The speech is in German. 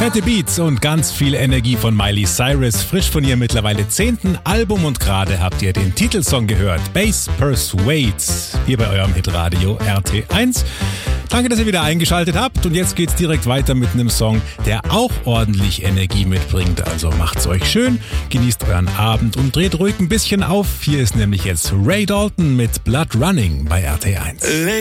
Fette Beats und ganz viel Energie von Miley Cyrus, frisch von ihrem mittlerweile 10. Album, und gerade habt ihr den Titelsong gehört, Bass Persuades, hier bei eurem Hitradio RT1. Danke, dass ihr wieder eingeschaltet habt, und jetzt geht's direkt weiter mit einem Song, der auch ordentlich Energie mitbringt. Also macht's euch schön, genießt euren Abend und dreht ruhig ein bisschen auf. Hier ist nämlich jetzt Ray Dalton mit Blood Running bei RT1.